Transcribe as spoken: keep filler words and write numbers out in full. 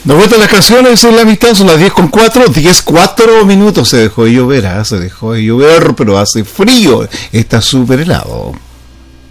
Nos gustan las canciones en la amistad, son las diez con cuatro, diez cuatro minutos. Se dejó de llover, ¿eh? Se dejó de llover, pero hace frío, está súper helado.